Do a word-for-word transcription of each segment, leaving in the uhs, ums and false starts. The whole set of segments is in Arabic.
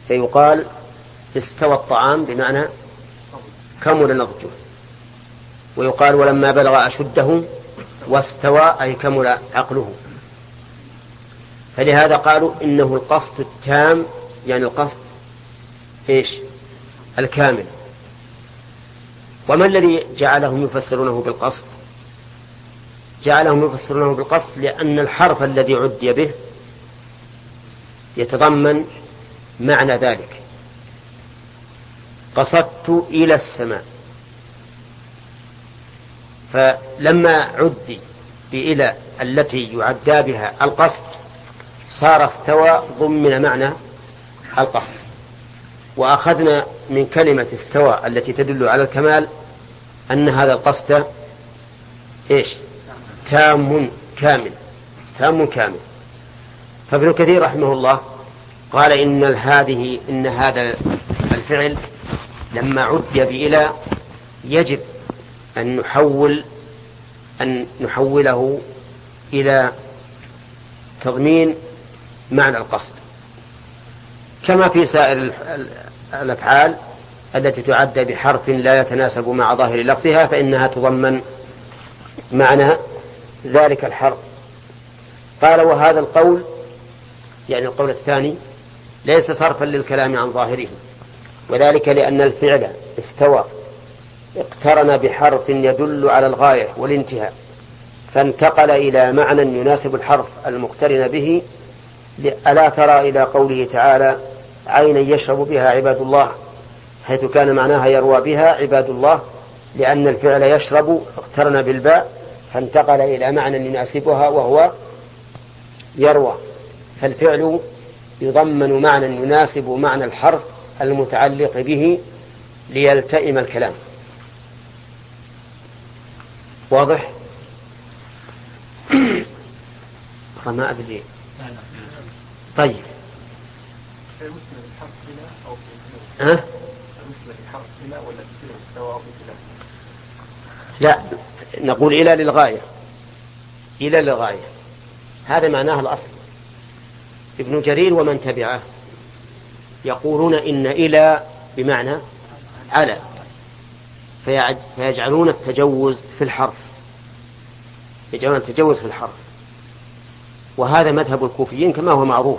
فيقال استوى الطعام بمعنى كمل نضجه، ويقال ولما بلغ أشده واستوى أي كمل عقله. فلهذا قالوا إنه القصد التام، يعني القصد إيش؟ الكامل. وما الذي جعلهم يفسرونه بالقصد؟ جعلهم يفسرونه بالقصد لأن الحرف الذي عدي به يتضمن معنى ذلك. قصدت إلى السماء، فلما عدي بإلى التي يعدى بها القصد صار استوى ضمن معنى القصد. وأخذنا من كلمة استوى التي تدل على الكمال أن هذا القصد إيش؟ تام كامل، تام كامل. فابن كثير رحمه الله قال إن هذه إن هذا الفعل لما عدي بإلى يجب أن نحول أن نحوله إلى تضمين معنى القصد، كما في سائر الأفعال التي تعدى بحرف لا يتناسب مع ظاهر لفظها فإنها تضمن معنى ذلك الحرف. قال وهذا القول، يعني القول الثاني، ليس صرفا للكلام عن ظاهره، وذلك لأن الفعل استوى اقترن بحرف يدل على الغاية والانتهاء، فانتقل إلى معنى يناسب الحرف المقترن به. ألا ترى إلى قوله تعالى عينا يشرب بها عباد الله، حيث كان معناها يروى بها عباد الله، لأن الفعل يشرب اقترن بالباء فانتقل إلى معنى يناسبها وهو يروى. فالفعل يضمن معنى يناسب معنى الحرف المتعلق به ليلتئم الكلام. واضح؟ ما أدري. طيب ها؟ لا، نقول إلى للغاية، إلى للغاية، هذا معناه الأصل. ابن جرير ومن تبعه يقولون إن إلى بمعنى على، فيجعلون التجوز في الحرف، يجعلون التجوز في الحرف، وهذا مذهب الكوفيين كما هو معروف.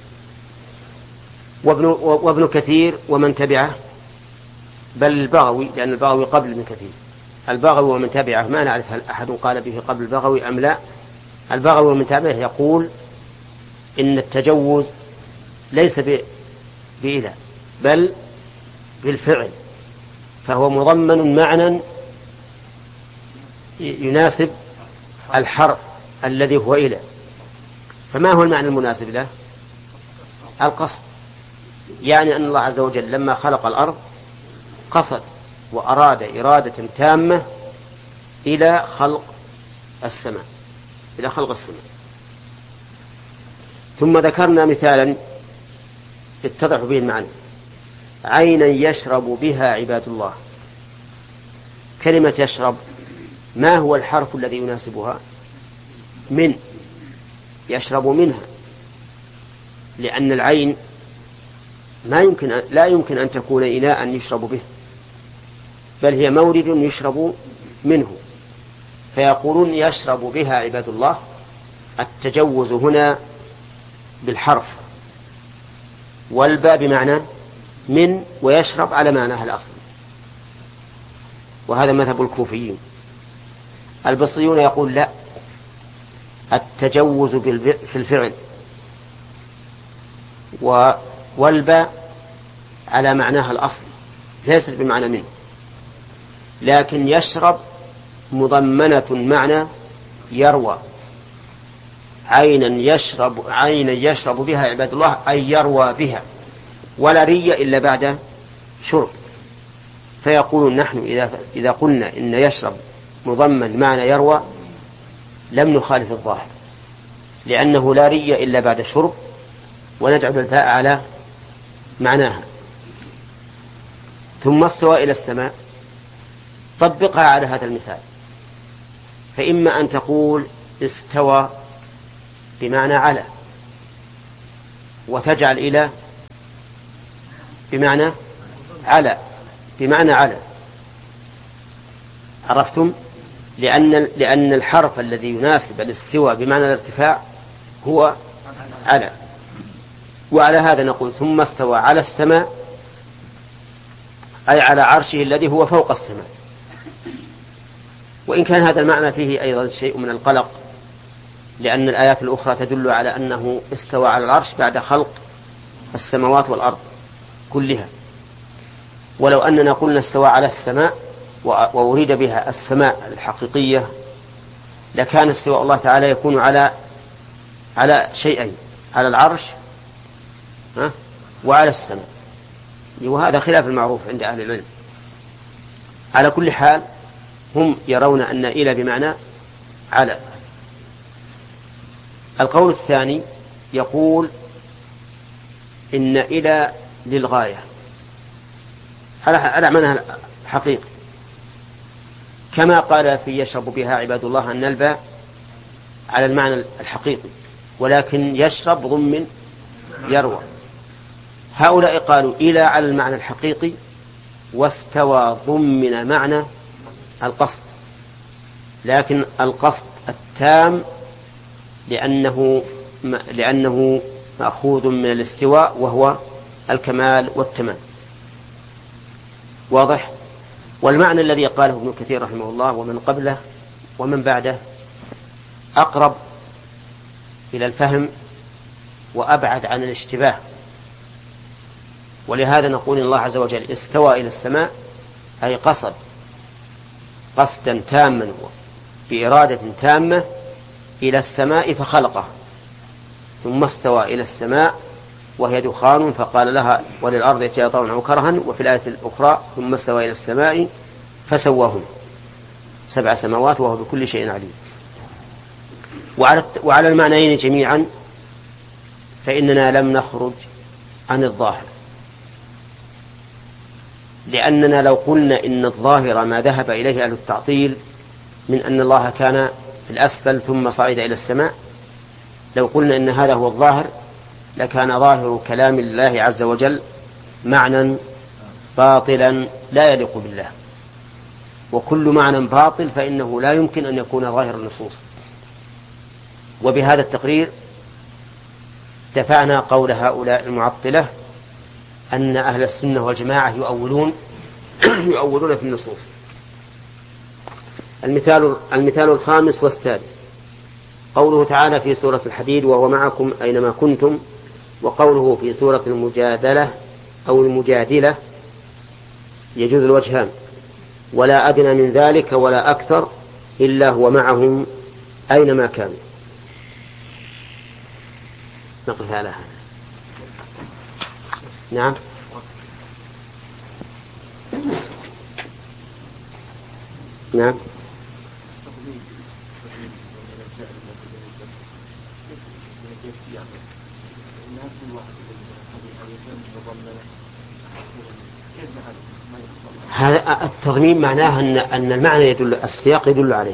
وابن, وابن كثير ومن تبعه، بل البغوي، لأن البغوي قبل ابن كثير، البغوي ومن تبعه ما نعرف هل أحد قال به قبل البغوي أم لا. البغوي ومن تبعه يقول إن التجوز ليس بإلى بل بالفعل، فهو مضمن معنى يناسب الحرف الذي هو إلى. فما هو المعنى المناسب له؟ القصد، يعني أن الله عز وجل لما خلق الأرض قصد وأراد إرادة تامة إلى خلق السماء، إلى خلق السماء. ثم ذكرنا مثالا يتضح به المعنى، عينا يشرب بها عباد الله. كلمة يشرب ما هو الحرف الذي يناسبها؟ من، يشرب منها، لأن العين ما يمكن لا يمكن أن تكون إناء يشرب به، بل هي مورد يشرب منه. فيقولون يشرب بها عباد الله، التجوز هنا بالحرف، والباء بمعنى من، ويشرب على معناها الأصل، وهذا مذهب الكوفيين. البصريون يقول لا، التجوز في الفعل، والباء على معناها الأصل ليست بمعنى من، لكن يشرب مضمنة معنى يروى. عينا يشرب عينا يشرب بها عباد الله أي يروى بها، ولا ري إلا بعد شرب. فيقولون نحن إذا, إذا قلنا إن يشرب مضمن معنى يروى لم نخالف الظاهر، لأنه لا ري إلا بعد شرب، ونجعل الباء على معناها. ثم استوى إلى السماء، طبقها على هذا المثال، فإما أن تقول استوى بمعنى على، وتجعل إلى بمعنى على بمعنى على عرفتم؟ لأن لأن الحرف الذي يناسب الاستواء بمعنى الارتفاع هو على. وعلى هذا نقول ثم استوى على السماء، أي على عرشه الذي هو فوق السماء. وإن كان هذا المعنى فيه أيضا شيء من القلق، لأن الآيات الأخرى تدل على أنه استوى على العرش بعد خلق السماوات والأرض كلها. ولو أننا قلنا استوى على السماء وأريد بها السماء الحقيقية، لكان استواء الله تعالى يكون على على شيئين، على العرش وعلى السماء، وهذا خلاف المعروف عند أهل العلم. على كل حال هم يرون أن إلى بمعنى على. القول الثاني يقول إن إلى للغاية على معنى حقيقي، كما قال في يشرب بها عباد الله أن الباء على المعنى الحقيقي، ولكن يشرب ضمن يروى. هؤلاء قالوا إلى على المعنى الحقيقي، واستوى ضمن معنى القصد، لكن القصد التام لأنه لأنه مأخوذ من الاستواء وهو الكمال والتمام. واضح؟ والمعنى الذي قاله ابن كثير رحمه الله ومن قبله ومن بعده أقرب إلى الفهم وأبعد عن الاشتباه، ولهذا نقول إن الله عز وجل استوى إلى السماء، أي قصد قصدا تاما بإرادة تامة إلى السماء فخلقه، ثم استوى إلى السماء وهي دخان فقال لها وللأرض ائتيا طوعا أو كرها، وفي الآية الأخرى ثم استوى إلى السماء فسواهن سبع سماوات وهو بكل شيء عليم. وعلى, وعلى المعنيين جميعا فإننا لم نخرج عن الظاهر، لأننا لو قلنا إن الظاهر ما ذهب إليه أهل التعطيل من أن الله كان في الأسفل ثم صعد إلى السماء، لو قلنا إن هذا هو الظاهر لكان ظاهر كلام الله عز وجل معنى باطلا لا يليق بالله، وكل معنى باطل فإنه لا يمكن أن يكون ظاهر النصوص. وبهذا التقرير دفعنا قول هؤلاء المعطلة أن أهل السنة والجماعة يؤولون يؤولون في النصوص. المثال المثال الخامس والسادس قوله تعالى في سورة الحديد وهو معكم أينما كنتم، وقوله في سورة المجادلة أو المجادلة يجوز الوجهان، ولا أدنى من ذلك ولا أكثر إلا هو معهم أينما كانوا. نقف على هذا. نعم. نعم. هذا التضمين معناه أن أن المعنى يدل، السياق يدل عليه،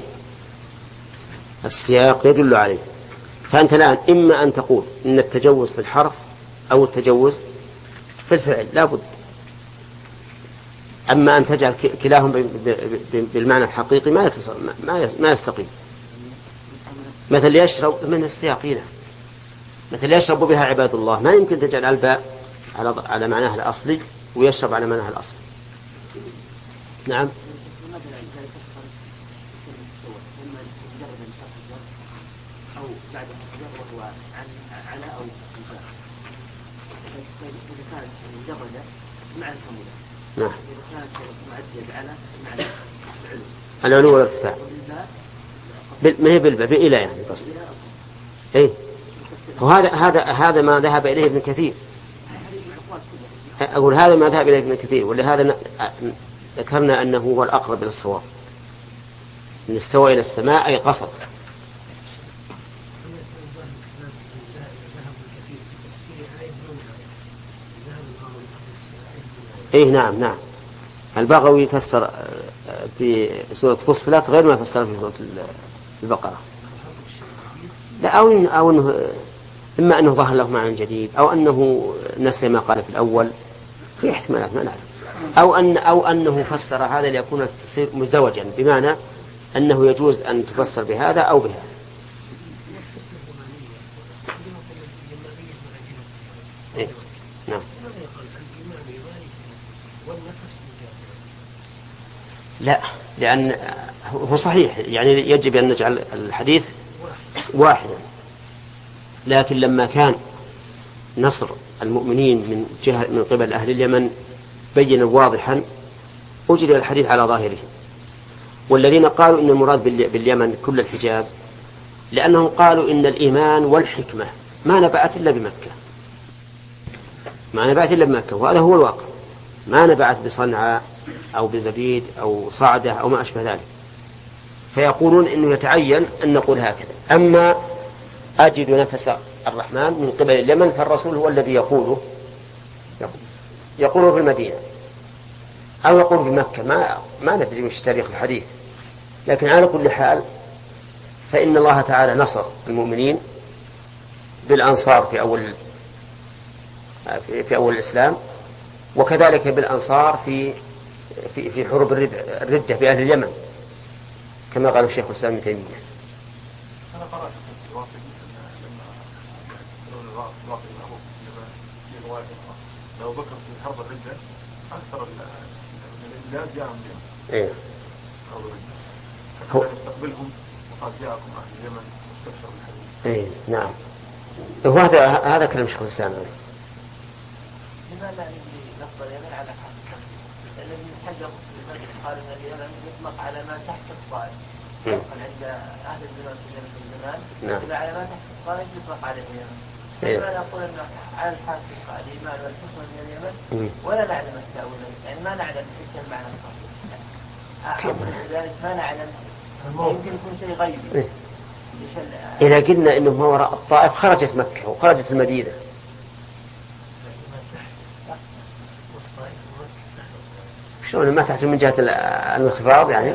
السياق يدل عليه. فأنت الآن إما أن تقول إن التجوز في الحرف أو التجوز في الفعل لا بد، أما أن تجعل كلاهم بالمعنى الحقيقي ما ما يستقيم. مثل يشرب من السياقين، مثل يشرب بها عباد الله، ما يمكن تجعل الباء على على معناها الأصلي ويشرب على معناها الأصلي. نعم. أو بعد وهو على أو إذا كانت مجردة مع الكمولة. نعم. إذا كانت معدية على معنى العلو. العلو والارتفاع. ما هي بالباء بإلى يعني قصدي. إيه. وهذا هذا هذا ما ذهب إليه ابن كثير. أقول هذا ما ذهب إليه ابن كثير، ولهذا ذكرنا أنه هو الأقرب إلى الصواب. إن استوى إلى السماء أي قصد. إيه نعم نعم. البغوي فسر في سورة فصلت غير ما فسر في سورة البقرة. لا أو إن أو إنه إما أنه ظهر له معنى جديد أو أنه نسي ما قال في الأول، في احتمالات ما نعلم، أو أن أو أنه فسر هذا ليكون تصير مزدوجا، بمعنى أنه يجوز أن تفسر بهذا أو بهذا. إيه؟ نعم. لا، لأن هو صحيح يعني يجب أن نجعل الحديث واحدا، لكن لما كان نصر المؤمنين من جهة من قبل أهل اليمن بينا واضحا أجري الحديث على ظاهره. والذين قالوا إن المراد باليمن كل الحجاز لأنهم قالوا إن الإيمان والحكمة ما نبعت إلا بمكة، ما نبعت إلا بمكة، وهذا هو الواقع، ما نبعت بصنعاء أو بزبيد أو صعدة أو ما أشبه ذلك. فيقولون إنه يتعين أن نقول هكذا. أما أجد نفس الرحمن من قبل اليمن فالرسول هو الذي يقوله يقوله في المدينة أو يقول بمكة، ما ما ندري مش تاريخ الحديث، لكن على كل حال فإن الله تعالى نصر المؤمنين بالأنصار في أول في أول الإسلام، وكذلك بالأنصار في في في حروب الردة في أهل اليمن كما قال الشيخ الإسلام ابن تيمية. أنا قرأت في الواقع لما الواقع في رواية لو بكر في حرب الردة أكثر البلاد جاء من اليمن. إيه. حرب الردة. حتى يستقبلهم وقد جاءكم أهل اليمن واستبشروا بالحديث. إيه نعم. وهذا هذا كلام الشيخ الإسلام. لماذا لا نجري لفظ اليمن على حق الذي حجر قال ان اليمن يطلق على ما تحت الطائف، عند اهل الزمان في الزمان نعم. على ما تحت الطائف يطلق على اليمن. لماذا نقول ان على الحقيقه الايمان والحكمه من اليمن ولا نعلم التاويل، يعني ما نعلم ايش المعنى الخاص، لذلك ما نعلم، يمكن يكون شيء غيبي. إذا قلنا إنه ما وراء الطائف خرجت مكة وخرجت المدينة، شلون ما تحت من جهة الانخفاض يعني؟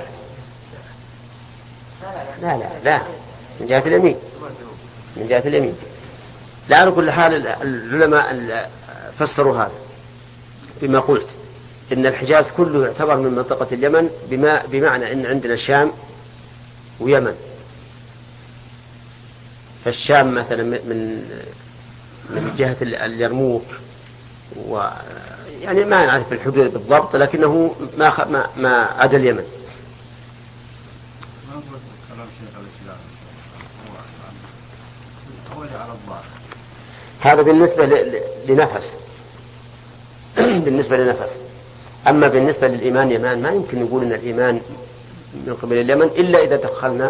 لا لا لا من جهة اليمين، من جهة اليمين. لا على كل حال العلماء فسروا هذا بما قلت إن الحجاز كله يعتبر من منطقة اليمن، بما بمعنى إن عندنا الشام ويمن، فالشام مثلا من من جهة اليرموك، و يعني ما نعرف الحدود بالضبط، لكنه ما خ... ما ما عدا اليمن. هذا بالنسبة ل... لنفس بالنسبة لنفس. أما بالنسبة للإيمان يمان ما يمكن نقول إن الإيمان من قبل اليمن إلا إذا دخلنا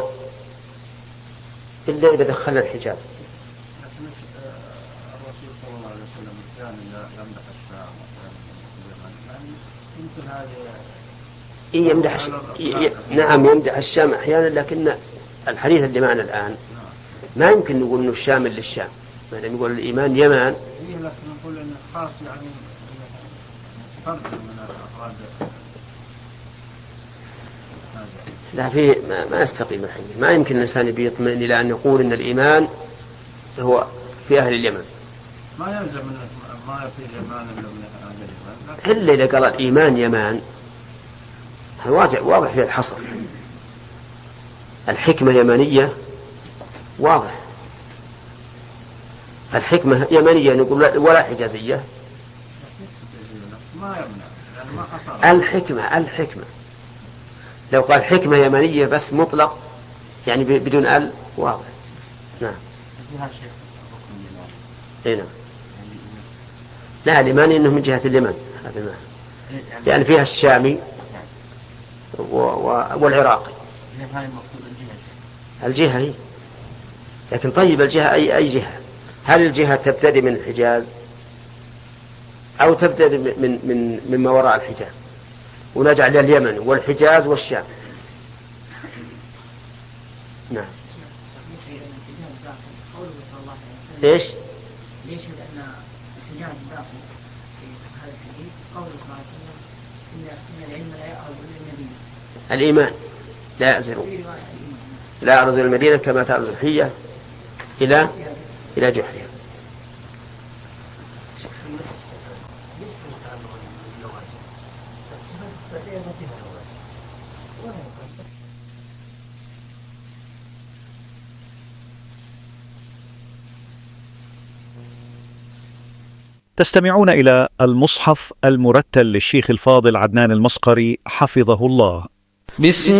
إلا إذا دخلنا الحجاز. الرسول صلى الله عليه وسلم كان يمدح الشام يمكن هذه يمدح ش... ي... نعم يمدح الشام أحيانا، لكن الحديث اللي معنا الآن ما يمكن نقول إنه الشام للشام، ما دام يقول الإيمان يمان. إيه لكن نقول إنه خاص يعني فرد من الأفراد. لا في ما, ما يستقيم الحديث، ما يمكن الإنسان يطمئن إلى أن يقول إن الإيمان هو في أهل اليمن. ما يلزم ما في اليمان إلا من أهل اليمن، إلا إذا قال الإيمان يمان واضح واضح في الحصر. الحكمة يمانية واضح، الحكمة يمانية نقول ولا حجازية. ما يمنع الحكمة الحكمة لو قال حكمة يمانية بس مطلق يعني بدون ال واضح. نعم. إيه نعم. لا اليماني إنه من جهة اليمن هذا ما يعني فيها الشامي والعراقي. الجهة هي، لكن طيب الجهة أي أي جهة؟ هل الجهة تبتدي من الحجاز أو تبتدي من من مما وراء الحجاز، ونجعل اليمن والحجاز والشام. نعم. ليش؟ ليش؟ لأن الحجاز باقي في هذا الحديث قول صلى الله عليه وسلم إن العلم لا يأخذ إلى المدينة. الإيمان لا يأزل لا أرض المدينة كما تأرض الحية إلى إلى جحرها. كأنه اللغة الصفات الفعلية ما فيها لغة ولا يقصد. تستمعون إلى المصحف المرتل للشيخ الفاضل عدنان المصقري حفظه الله. بسم